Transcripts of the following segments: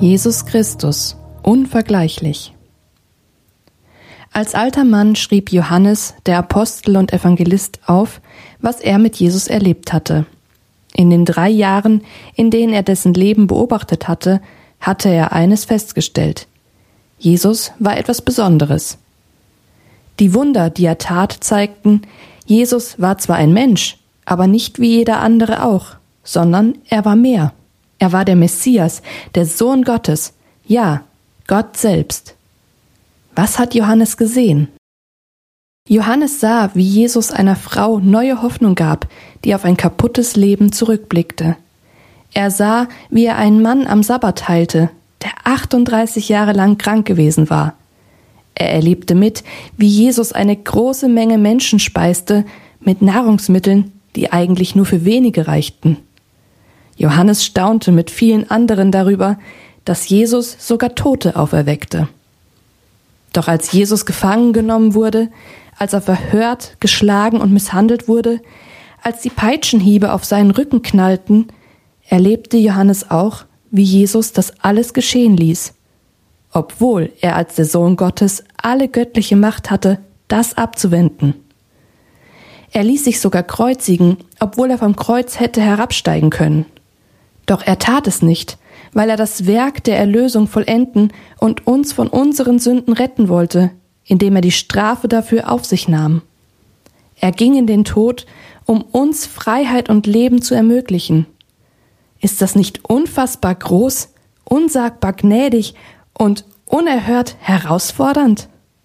Jesus Christus, unvergleichlich. Als alter Mann schrieb Johannes, der Apostel und Evangelist, auf, was er mit Jesus erlebt hatte. In den 3 Jahren, in denen er dessen Leben beobachtet hatte, hatte er eines festgestellt: Jesus war etwas Besonderes. Die Wunder, die er tat, zeigten, Jesus war zwar ein Mensch, aber nicht wie jeder andere auch, sondern er war mehr. Er war der Messias, der Sohn Gottes, ja, Gott selbst. Was hat Johannes gesehen? Johannes sah, wie Jesus einer Frau neue Hoffnung gab, die auf ein kaputtes Leben zurückblickte. Er sah, wie er einen Mann am Sabbat heilte, der 38 Jahre lang krank gewesen war. Er erlebte mit, wie Jesus eine große Menge Menschen speiste mit Nahrungsmitteln, die eigentlich nur für wenige reichten. Johannes staunte mit vielen anderen darüber, dass Jesus sogar Tote auferweckte. Doch als Jesus gefangen genommen wurde, als er verhört, geschlagen und misshandelt wurde, als die Peitschenhiebe auf seinen Rücken knallten, erlebte Johannes auch, wie Jesus das alles geschehen ließ, obwohl er als der Sohn Gottes alle göttliche Macht hatte, das abzuwenden. Er ließ sich sogar kreuzigen, obwohl er vom Kreuz hätte herabsteigen können. Doch er tat es nicht, weil er das Werk der Erlösung vollenden und uns von unseren Sünden retten wollte, indem er die Strafe dafür auf sich nahm. Er ging in den Tod, um uns Freiheit und Leben zu ermöglichen. Ist das nicht unfassbar groß, unsagbar gnädig und unerhört herausfordernd?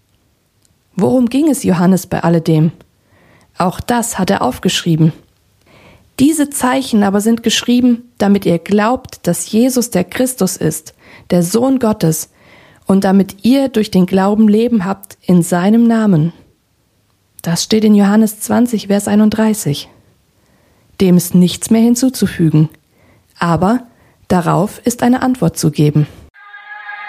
Worum ging es Johannes bei alledem? Auch das hat er aufgeschrieben. Diese Zeichen aber sind geschrieben, damit ihr glaubt, dass Jesus der Christus ist, der Sohn Gottes, und damit ihr durch den Glauben Leben habt in seinem Namen. Das steht in Johannes 20, Vers 31. Dem ist nichts mehr hinzuzufügen, aber darauf ist eine Antwort zu geben.